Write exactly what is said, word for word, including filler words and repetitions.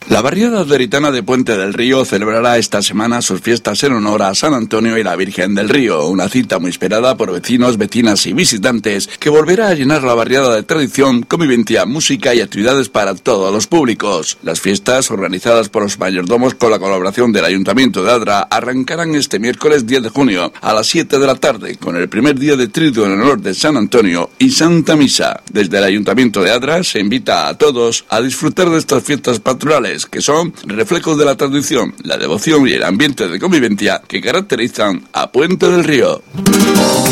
La barriada adveritana de Puente del Río celebrará esta semana sus fiestas en honor a San Antonio y la Virgen del Río, una cita muy esperada por vecinos, vecinas y visitantes que volverá a llenar la barriada de tradición, convivencia, música y actividades para todos los públicos. Las fiestas, organizadas por los mayordomos con la colaboración del Ayuntamiento de Adra, arrancarán este miércoles diez de junio a las siete de la tarde con el primer día de triduo en honor de San Antonio y Santa Misa. Desde el Ayuntamiento de Adra se invita a todos a disfrutar de estas fiestas patronales, que son reflejos de la tradición, la devoción y el ambiente de convivencia que caracterizan a Puente del Río.